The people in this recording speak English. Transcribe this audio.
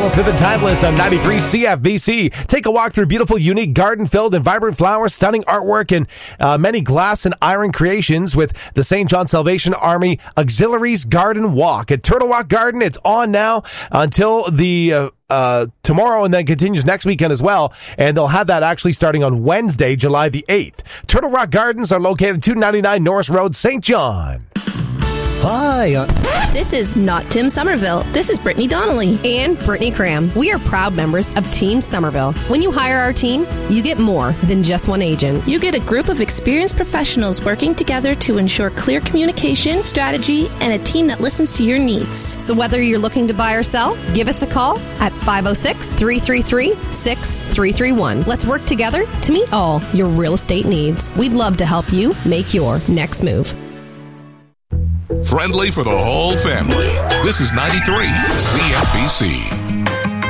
Alan Smith and Timeless on 93 CFBC. Take a walk through beautiful, unique, garden-filled and vibrant flowers, stunning artwork, and many glass and iron creations with the St. John Salvation Army Auxiliaries Garden Walk. At Turtle Rock Garden, it's on now until the tomorrow, and then continues next weekend as well. And they'll have that actually starting on Wednesday, July the 8th. Turtle Rock Gardens are located 299 Norris Road, St. John. Hi. This is not Tim Somerville. This is Brittany Donnelly. And Brittany Cram. We are proud members of Team Somerville. When you hire our team, you get more than just one agent. You get a group of experienced professionals working together to ensure clear communication, strategy, and a team that listens to your needs. So whether you're looking to buy or sell, give us a call at 506-333-6331. Let's work together to meet all your real estate needs. We'd love to help you make your next move. Friendly for the whole family. This is 93 CFBC.